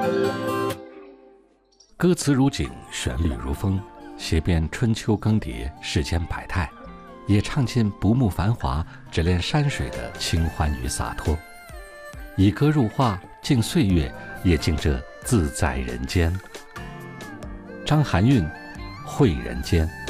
歌词如景，旋律如风，写遍春秋更迭，世间百态，也唱尽不慕繁华，只恋山水的清欢与洒脱。以歌入画，敬岁月，也敬这自在人间。张含韵，会人间。